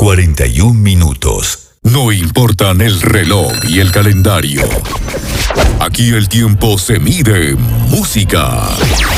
41 minutos. No importan el reloj y el calendario. Aquí el tiempo se mide en música.